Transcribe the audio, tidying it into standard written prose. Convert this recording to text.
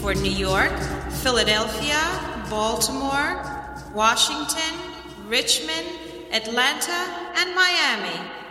for New York, Philadelphia, Baltimore, Washington, Richmond, Atlanta, and Miami.